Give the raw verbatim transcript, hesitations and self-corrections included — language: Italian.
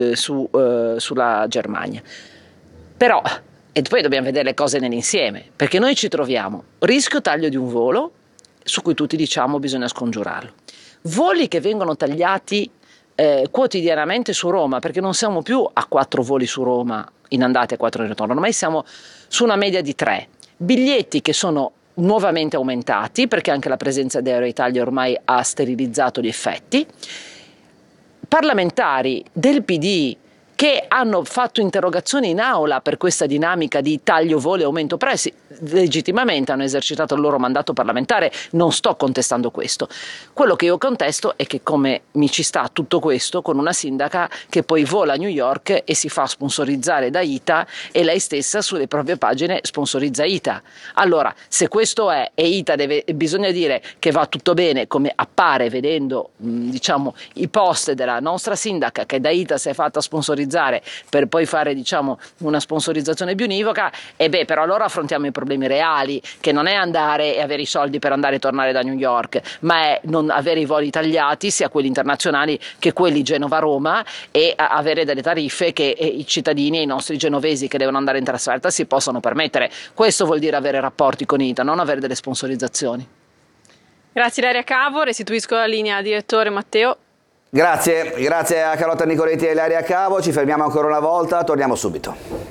eh, su, eh, sulla Germania. Però, e poi dobbiamo vedere le cose nell'insieme, perché noi ci troviamo rischio taglio di un volo, su cui tutti diciamo bisogna scongiurarlo. Voli che vengono tagliati eh, quotidianamente su Roma, perché non siamo più a quattro voli su Roma in andata e quattro in ritorno, ormai siamo su una media di tre. Biglietti che sono nuovamente aumentati, perché anche la presenza di Aero Italia ormai ha sterilizzato gli effetti. Parlamentari del P D che hanno fatto interrogazioni in aula per questa dinamica di taglio voli e aumento prezzi, legittimamente hanno esercitato il loro mandato parlamentare, non sto contestando questo. Quello che io contesto è che come mi ci sta tutto questo con una sindaca che poi vola a New York e si fa sponsorizzare da I T A e lei stessa sulle proprie pagine sponsorizza I T A. Allora, se questo è e I T A deve, bisogna dire che va tutto bene, come appare vedendo mh, diciamo i post della nostra sindaca che da I T A si è fatta sponsorizzare per poi fare diciamo una sponsorizzazione più univoca, e beh, però allora affrontiamo i problemi reali, che non è andare e avere i soldi per andare e tornare da New York, ma è non avere i voli tagliati, sia quelli internazionali che quelli Genova-Roma, e avere delle tariffe che i cittadini e i nostri genovesi che devono andare in trasferta si possano permettere. Questo vuol dire avere rapporti con I T A, non avere delle sponsorizzazioni. Grazie Ilaria Cavo, restituisco la linea al direttore Matteo. Grazie, grazie a Carlotta Nicoletti e Ilaria Cavo, ci fermiamo ancora una volta, torniamo subito.